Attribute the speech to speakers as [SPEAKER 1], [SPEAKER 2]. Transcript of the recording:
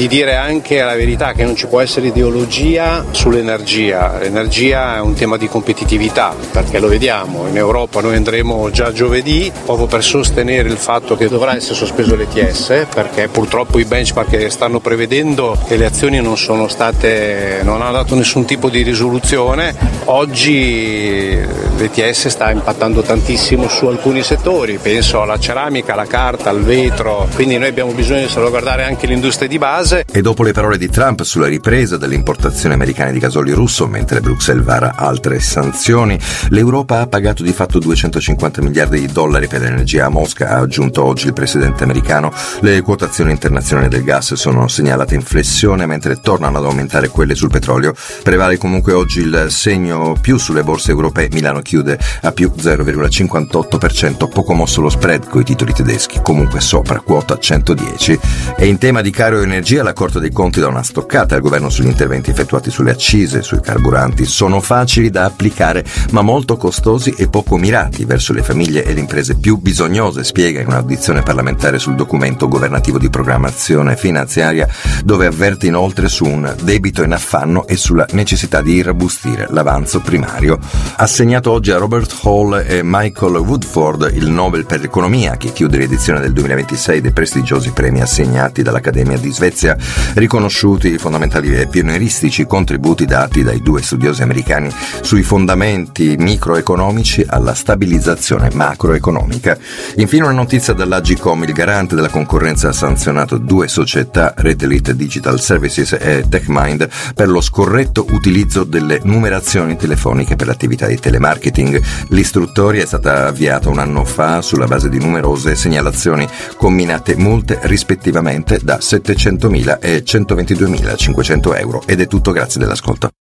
[SPEAKER 1] di dire anche la verità, che non ci può essere ideologia sull'energia. L'energia è un tema di competitività, perché lo vediamo, in Europa noi andremo già giovedì proprio per sostenere il fatto che dovrà essere sospeso l'ETS, perché purtroppo i benchmark che stanno prevedendo e le azioni non hanno dato nessun tipo di risoluzione. Oggi l'ETS sta impattando tantissimo su alcuni settori, penso alla ceramica, alla carta, al vetro, quindi noi abbiamo bisogno di salvaguardare anche l'industria di base.
[SPEAKER 2] E dopo le parole di Trump sulla ripresa delle importazioni americane di gasolio russo, mentre Bruxelles vara altre sanzioni, l'Europa ha pagato di fatto 250 miliardi di dollari per l'energia a Mosca, ha aggiunto oggi il presidente americano. Le quotazioni internazionali del gas sono segnalate in flessione, mentre tornano ad aumentare quelle sul petrolio. Prevale comunque oggi il segno più sulle borse europee. Milano chiude a più 0,58%, poco mosso lo spread coi titoli tedeschi, comunque sopra quota 110. E in tema di caro energia la Corte dei Conti dà una stoccata al governo sugli interventi effettuati sulle accise, sui carburanti. Sono facili da applicare ma molto costosi e poco mirati verso le famiglie e le imprese più bisognose, spiega in un'audizione parlamentare sul documento governativo di programmazione finanziaria, dove avverte inoltre su un debito in affanno e sulla necessità di irrobustire l'avanzo primario. Assegnato oggi a Robert Hall e Michael Woodford il Nobel per l'economia, che chiude l'edizione del 2026 dei prestigiosi premi assegnati dall'Accademia di Svezia, riconosciuti i fondamentali e pionieristici contributi dati dai due studiosi americani sui fondamenti microeconomici alla stabilizzazione macroeconomica. Infine una notizia dall'Agcom: il garante della concorrenza ha sanzionato 2 società, Red Elite Digital Services e TechMind, per lo scorretto utilizzo delle numerazioni telefoniche per l'attività di telemarketing. L'istruttoria è stata avviata un anno fa sulla base di numerose segnalazioni, comminate multe rispettivamente da 700.000 e 122.500 euro. Ed è tutto, grazie dell'ascolto.